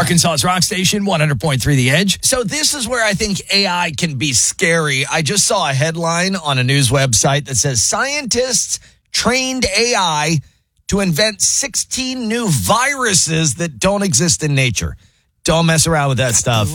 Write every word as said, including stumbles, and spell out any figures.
Arkansas's rock station, one hundred point three The Edge. So this is where I think A I can be scary. I just saw a headline on a news website that says scientists trained A I to invent sixteen new viruses that don't exist in nature. Don't mess around with that stuff.